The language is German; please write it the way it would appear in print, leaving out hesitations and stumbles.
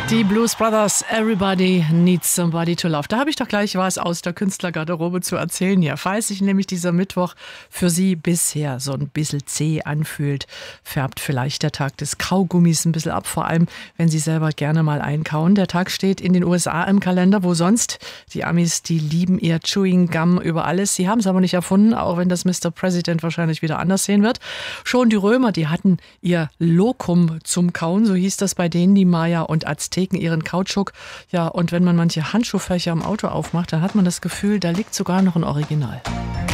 Die Blues Brothers, Everybody Needs Somebody to Love. Da habe ich doch gleich was aus der Künstlergarderobe zu erzählen hier. Falls sich nämlich dieser Mittwoch für Sie bisher so ein bisschen zäh anfühlt, färbt vielleicht der Tag des Kaugummis ein bisschen ab, vor allem wenn Sie selber gerne mal einkauen. Der Tag steht in den USA im Kalender, wo sonst? Die Amis, die lieben ihr Chewing Gum über alles. Sie haben es aber nicht erfunden, auch wenn das Mr. President wahrscheinlich wieder anders sehen wird. Schon die Römer, die hatten ihr Lokum zum Kauen, so hieß das bei denen, die Maya und Azteken, ihren Kautschuk. Ja, und wenn man manche Handschuhfächer im Auto aufmacht, dann hat man das Gefühl, da liegt sogar noch ein Original.